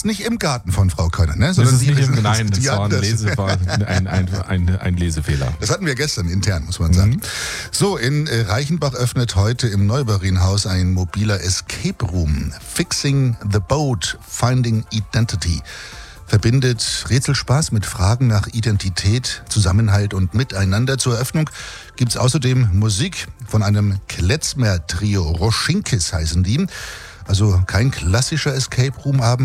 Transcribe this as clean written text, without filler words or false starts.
Nicht im Garten von Frau Könner, ne? Das Sondern ist nicht im, nein, die das war ein Lesefehler. Das hatten wir gestern intern, muss man sagen. So, in Reichenbach öffnet heute im Neubarienhaus ein mobiler Escape Room. Fixing the Boat, Finding Identity. Verbindet Rätselspaß mit Fragen nach Identität, Zusammenhalt und Miteinander. Zur Eröffnung gibt's außerdem Musik von einem Klezmer-Trio. Roschinkis heißen die. Also kein klassischer Escape Room Abend.